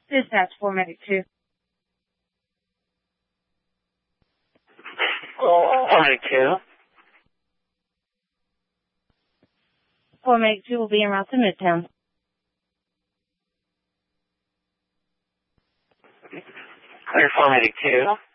Dispatch 4 Medic 2. 4 Medic 2. 4 Medic 2 will be en route to Midtown. 4 Medic 2.